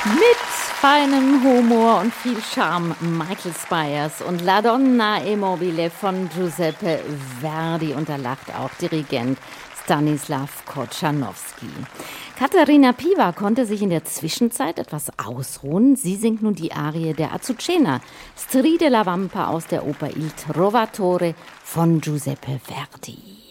Mit feinem Humor und viel Charme Michael Spyers und La Donna e Mobile von Giuseppe Verdi und da lacht auch Dirigent Stanislaw Kochanowski. Katharina Piwa konnte sich in der Zwischenzeit etwas ausruhen. Sie singt nun die Arie der Azucena, Stride la Vampa aus der Oper Il Trovatore von Giuseppe Verdi.